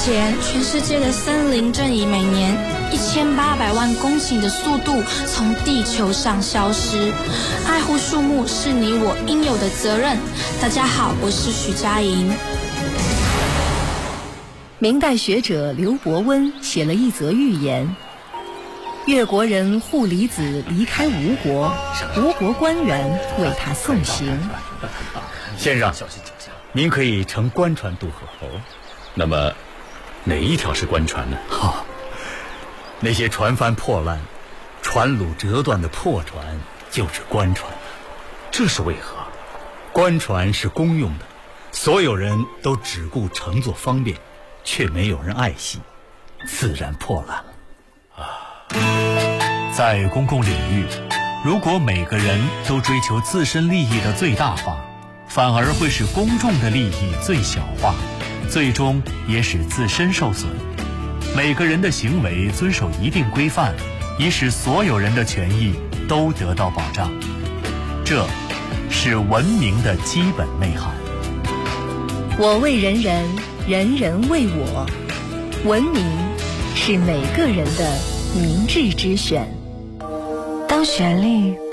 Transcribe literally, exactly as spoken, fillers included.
前，全世界的森林正以每年一千八百万公顷的速度从地球上消失。爱护树木是你我应有的责任。大家好，我是许佳莹。 明代学者刘伯温写了一则寓言：越国人护离子离开吴国，吴国官员为他送行。 先生，您可以乘官船渡河。哦，那么哪一条是官船呢？哦，那些船帆破烂、船橹折断的破船就是官船。这是为何？官船是公用的，所有人都只顾乘坐方便，却没有人爱惜，自然破烂了。 啊，在公共领域，如果每个人都追求自身利益的最大化，反而会使公众的利益最小化，最终也使自身受损。每个人的行为遵守一定规范，以使所有人的权益都得到保障。这是文明的基本内涵。 我为人人，人人为我。文明是每个人的明智之选。 当旋律